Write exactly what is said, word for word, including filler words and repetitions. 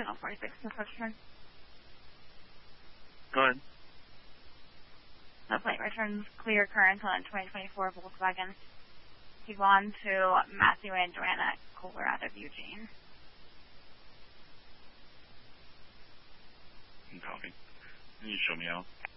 Channel forty-six, the first turn. Go ahead. The plate returns clear current on twenty twenty-four Volkswagen Tiguan to Matthew and Joanna Kohler out of Eugene. I'm talking. Can you show me out?